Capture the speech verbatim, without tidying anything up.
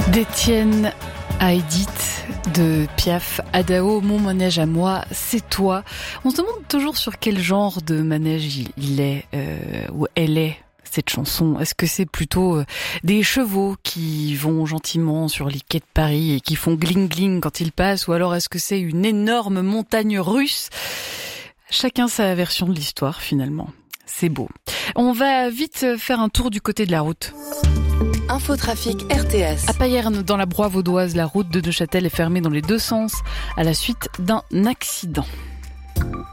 D'Étienne à Edith, de Piaf à Dao, mon manège à moi, c'est toi. On se demande toujours sur quel genre de manège il est, euh, ou elle est, cette chanson. Est-ce que c'est plutôt euh, des chevaux qui vont gentiment sur les quais de Paris et qui font gling-gling quand ils passent, ou alors est-ce que c'est une énorme montagne russe ? Chacun sa version de l'histoire, finalement. C'est beau. On va vite faire un tour du côté de la route. Infotrafic R T S. À Payerne, dans la Broye vaudoise, la route de Neuchâtel est fermée dans les deux sens à la suite d'un accident.